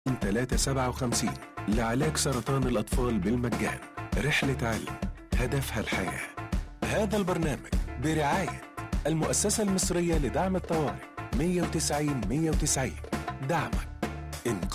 357 لعلاج سرطان الأطفال بالمجان. رحلة علم هدفها الحياة. هذا البرنامج برعاية المؤسسة المصرية لدعم الطوارئ 190 190. دعمك